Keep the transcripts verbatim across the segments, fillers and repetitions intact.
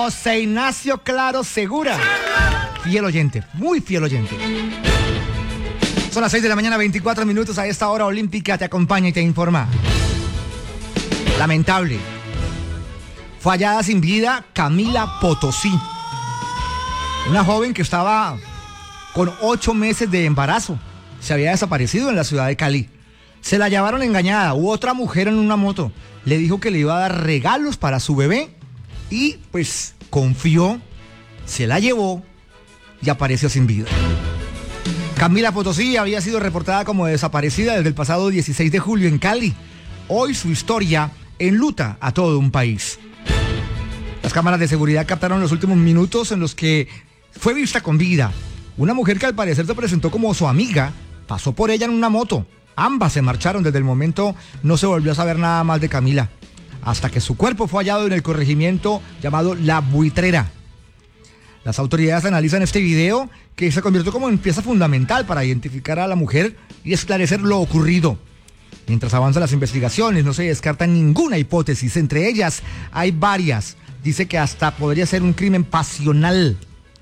José Ignacio Claro Segura. Fiel oyente, muy fiel oyente. Son las seis de la mañana, veinticuatro minutos. A esta hora olímpica te acompaña y te informa. Lamentable. Fue hallada sin vida Camila Potosí. Una joven que estaba con ocho meses de embarazo. Se había desaparecido en la ciudad de Cali. Se la llevaron engañada. Hubo otra mujer en una moto. Le dijo que le iba a dar regalos para su bebé. Y pues confió, se la llevó y apareció sin vida. Camila Potosí había sido reportada como desaparecida desde el pasado dieciséis de julio en Cali. Hoy su historia enluta a todo un país. Las cámaras de seguridad captaron los últimos minutos en los que fue vista con vida. Una mujer que al parecer se presentó como su amiga, pasó por ella en una moto. Ambas se marcharon. Desde el momento no se volvió a saber nada más de Camila, hasta que su cuerpo fue hallado en el corregimiento llamado La Buitrera. Las autoridades analizan este video, que se convirtió como en pieza fundamental para identificar a la mujer y esclarecer lo ocurrido. Mientras avanzan las investigaciones, no se descarta ninguna hipótesis. Entre ellas hay varias. Dice que hasta podría ser un crimen pasional.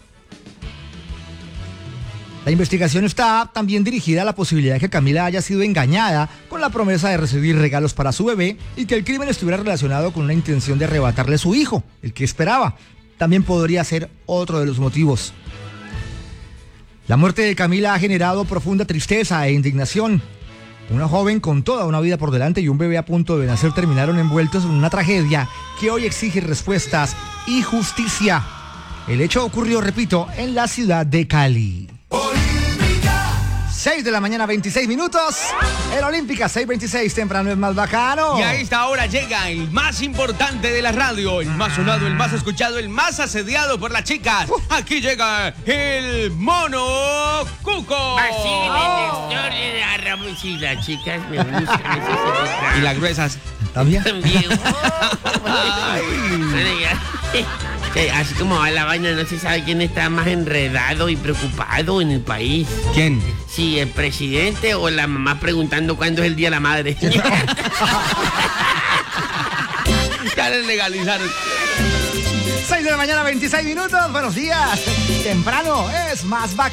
La investigación está también dirigida a la posibilidad de que Camila haya sido engañada con la promesa de recibir regalos para su bebé y que el crimen estuviera relacionado con una intención de arrebatarle su hijo, el que esperaba. También podría ser otro de los motivos. La muerte de Camila ha generado profunda tristeza e indignación. Una joven con toda una vida por delante y un bebé a punto de nacer terminaron envueltos en una tragedia que hoy exige respuestas y justicia. El hecho ocurrió, repito, en la ciudad de Cali. seis de la mañana, veintiséis minutos. El Olímpica, seis veintiséis, temprano es más bacano. Y a esta hora llega el más importante de la radio, el más sonado, el más escuchado, el más asediado por las chicas. Uh. Aquí llega el Mono Cuco. Así oh. de sí, las chicas me gustan. Y las gruesas. ¿También? También. Así como va la vaina, no se sabe quién está más enredado y preocupado en el país. ¿Quién? Si el presidente o la mamá preguntando cuándo es el Día de la Madre. Ya les legalizaron. seis de la mañana, veintiséis minutos. Buenos días. Temprano es más bacano.